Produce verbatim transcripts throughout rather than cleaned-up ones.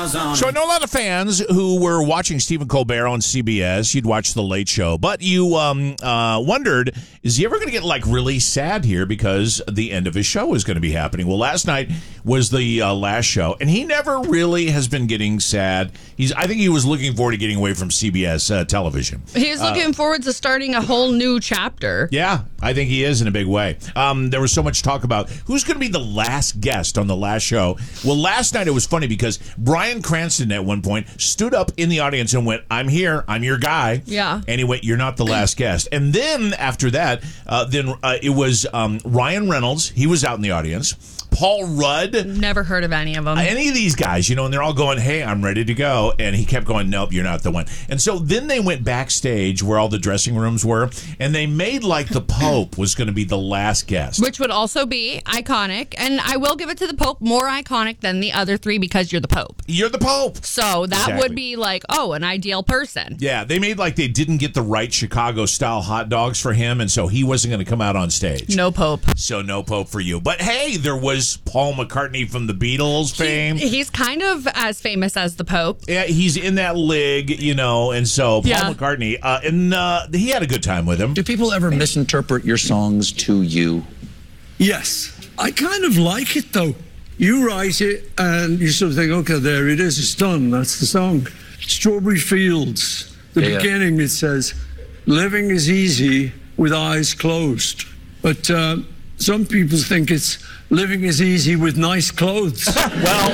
So I know a lot of fans who were watching Stephen Colbert on C B S. You'd watch The Late Show, but you um, uh, wondered, is he ever going to get like really sad here because the end of his show is going to be happening? Well, last night was the uh, last show, and he never really has been getting sad. He's, I think he was looking forward to getting away from C B S uh, television. He's looking uh, forward to starting a whole new chapter. Yeah, I think he is in a big way. Um, there was so much talk about who's going to be the last guest on the last show. Well, last night it was funny because Bryan Cranston at one point stood up in the audience and went, "I'm here. I'm your guy." Yeah. And he went, "You're not the last guest." And then after that, uh, then uh, it was um, Ryan Reynolds. He was out in the audience. Paul Rudd. Never heard of any of them. Any of these guys, you know, and they're all going, "Hey, I'm ready to go." And he kept going, "Nope, you're not the one." And so then they went backstage where all the dressing rooms were, and they made like the Pope was going to be the last guest. Which would also be iconic. And I will give it to the Pope, more iconic than the other three because you're the Pope. You're the Pope. So that Exactly. would be like, oh, an ideal person. Yeah, they made like they didn't get the right Chicago-style hot dogs for him, and so he wasn't going to come out on stage. No Pope. So no Pope for you. But hey, there was Paul McCartney from the Beatles fame. He, he's kind of as famous as the Pope. Yeah, he's in that league, you know, and so Paul Yeah. McCartney, uh, and uh, he had a good time with him. Do people ever misinterpret your songs to you? Yes. I kind of like it, though. You write it, and you sort of think, okay, there it is, it's done, that's the song. Strawberry Fields, the Yeah, yeah. beginning, it says, living is easy with eyes closed. But uh, some people think it's living is easy with nice clothes. Well,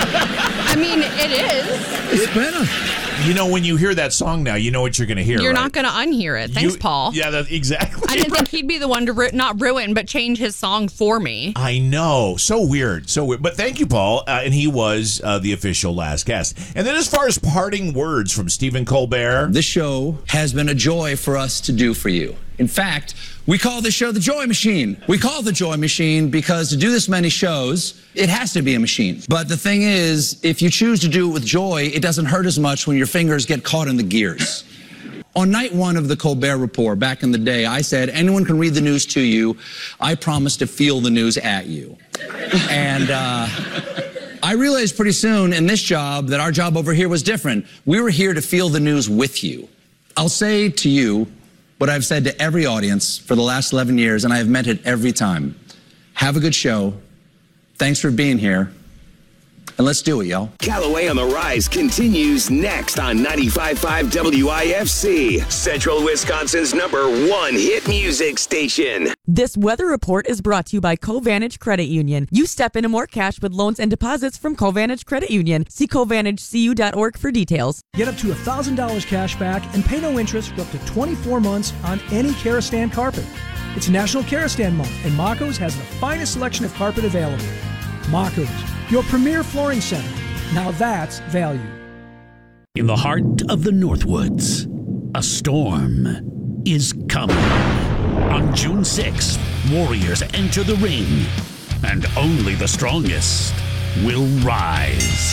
I mean, it is. It's better. you know, when you hear that song now, you know what you're going to hear. You're right? not going to unhear it. Thanks, You- Paul. Yeah, that, exactly. I didn't think he'd be the one to ru- not ruin, but change his song for me. I know. So weird. So weird. But thank you, Paul. Uh, and he was uh, the official last guest. And then as far as parting words from Stephen Colbert. This show has been a joy for us to do for you. In fact, we call this show the Joy Machine. We call it the Joy Machine because to do this many shows, it has to be a machine. But the thing is, if you choose to do it with joy, it doesn't hurt as much when your fingers get caught in the gears. On night one of the Colbert Report, back in the day, I said, anyone can read the news to you. I promise to feel the news at you. And uh, I realized pretty soon in this job that our job over here was different. We were here to feel the news with you. I'll say to you what I've said to every audience for the last eleven years, and I have meant it every time. Have a good show. Thanks for being here. And let's do it, y'all. Callaway on the Rise continues next on ninety-five point five W I F C, Central Wisconsin's number one hit music station. This weather report is brought to you by Covantage Credit Union. You step into more cash with loans and deposits from Covantage Credit Union. See Covantage C U dot org for details. Get up to one thousand dollars cash back and pay no interest for up to twenty-four months on any Karastan carpet. It's National Karastan Month, and Mako's has the finest selection of carpet available. Mako's, your premier flooring center. Now that's value. In the heart of the Northwoods, a storm is coming. On June sixth, warriors enter the ring, and only the strongest will rise.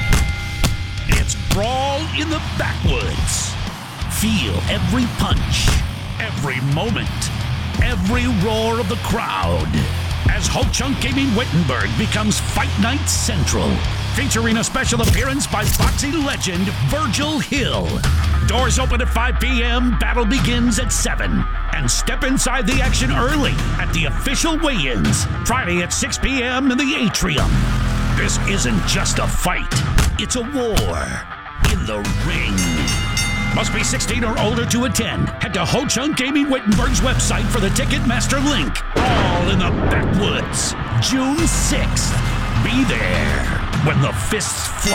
It's Brawl in the Backwoods. Feel every punch, every moment, every roar of the crowd as Ho-Chunk Gaming Wittenberg becomes Fight Night Central, featuring a special appearance by boxing legend Virgil Hill. Doors open at five p.m., battle begins at seven. And step inside the action early at the official weigh-ins, Friday at six p.m. in the Atrium. This isn't just a fight, it's a war in the ring. Must be sixteen or older to attend. Head to Ho-Chunk Gaming Wittenberg's website for the Ticketmaster link. All in the Backwoods, June sixth. Be there when the fists fly.